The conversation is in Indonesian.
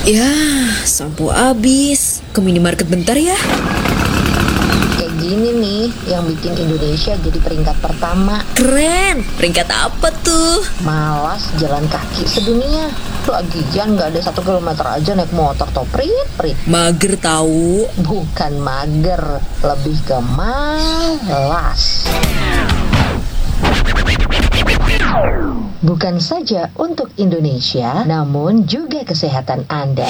Ya, sampo habis. Ke minimarket bentar ya. Kayak gini nih yang bikin Indonesia jadi peringkat pertama. Keren. Peringkat apa tuh? Malas jalan kaki sedunia. Lagian gak ada 1 kilometer aja naik motor toh prit. Mager tahu. Bukan mager, lebih ke malas. Bukan saja untuk Indonesia, namun juga kesehatan Anda.